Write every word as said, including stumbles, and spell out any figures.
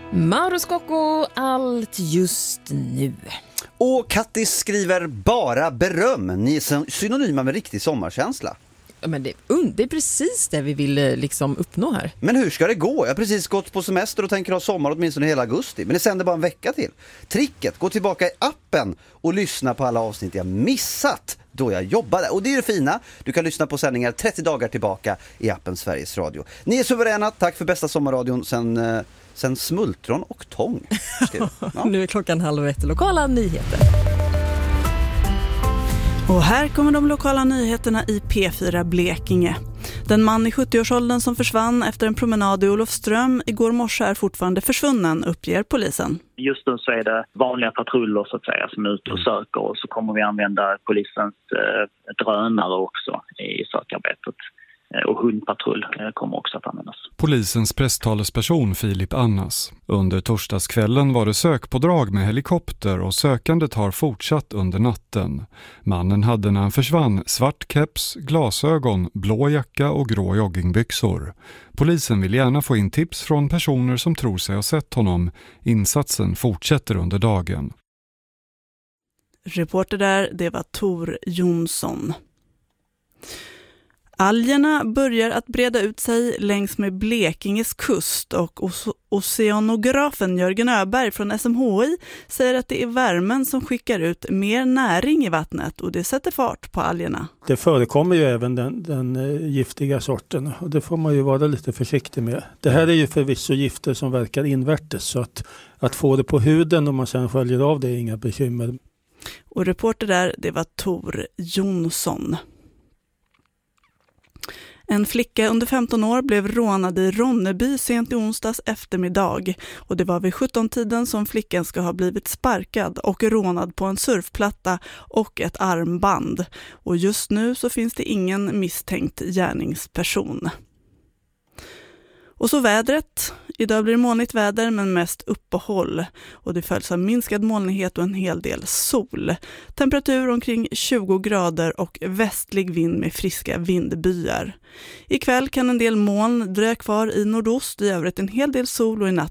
Mauro Scocco, allt just nu. Och Kattis skriver bara beröm. Ni är synonyma med riktig sommarkänsla. Ja, men det, det är precis det vi vill liksom uppnå här. Men hur ska det gå? Jag har precis gått på semester och tänker ha sommar åtminstone hela augusti. Men det sänder bara en vecka till. Tricket, gå tillbaka i appen och lyssna på alla avsnitt jag missat då jag jobbade. Och det är det fina. Du kan lyssna på sändningar trettio dagar tillbaka i appen Sveriges Radio. Ni är suveräna. Tack för bästa sommarradion sen, sen smultron och tång. Ja. Nu är klockan halv ett, lokala nyheter. Och här kommer de lokala nyheterna i P fyra Blekinge. Den man i sjuttioårsåldern som försvann efter en promenad i Olofström igår morse är fortfarande försvunnen, uppger polisen. Just nu så är det vanliga patruller så att säga som är ute och söker, och så kommer vi använda polisens eh, drönare också i sökarbetet. Och hundpatrull kommer också att användas. Polisens presstalesperson Filip Annas. Under torsdagskvällen var det sökpådrag med helikopter och sökandet har fortsatt under natten. Mannen hade när han försvann svart keps, glasögon, blå jacka och grå joggingbyxor. Polisen vill gärna få in tips från personer som tror sig ha sett honom. Insatsen fortsätter under dagen. Reporter där, det var Tor Jonsson. Algerna börjar att breda ut sig längs med Blekinges kust, och oceanografen Jörgen Öberg från S M H I säger att det är värmen som skickar ut mer näring i vattnet, och det sätter fart på algerna. Det förekommer ju även den, den giftiga sorten, och det får man ju vara lite försiktig med. Det här är ju förvisso gifter som verkar invärtes, så att, att få det på huden om man sedan sköljer av det är inga bekymmer. Och reporter där, det var Tor Jonsson. En flicka under femton år blev rånad i Ronneby sent i onsdags eftermiddag, och det var vid sjutton-tiden som flickan ska ha blivit sparkad och rånad på en surfplatta och ett armband. Och just nu så finns det ingen misstänkt gärningsperson. Och så vädret. Idag blir det molnigt väder men mest uppehåll, och det följs av minskad molnighet och en hel del sol. Temperatur omkring tjugo grader och västlig vind med friska vindbyar. Ikväll kan en del moln dröja kvar i nordost, i övrigt en hel del sol, och i natt